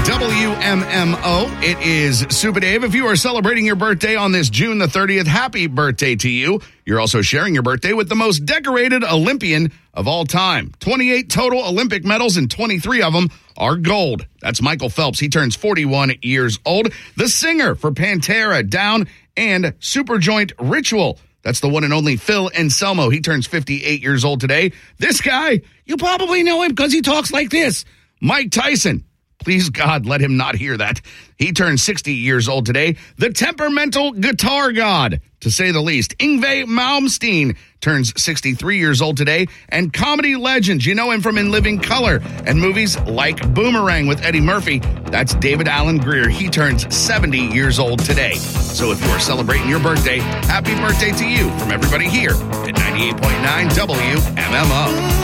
WMMO. It is Super Dave. If you are celebrating your birthday on this June the 30th, happy birthday to you. You're also sharing your birthday with the most decorated Olympian of all time. 28 total Olympic medals and 23 of them are gold. That's Michael Phelps. He turns 41 years old. The singer for Pantera, Down, and Superjoint Ritual. That's the one and only Phil Anselmo. He turns 58 years old today. This guy, you probably know him because he talks like this. Mike Tyson. Please, God, let him not hear that. He turns 60 years old today. The temperamental guitar god, to say the least. Yngwie Malmsteen turns 63 years old today. And comedy legends, you know him from In Living Color and movies like Boomerang with Eddie Murphy. That's David Alan Grier. He turns 70 years old today. So if you are celebrating your birthday, happy birthday to you from everybody here at 98.9 WMMO.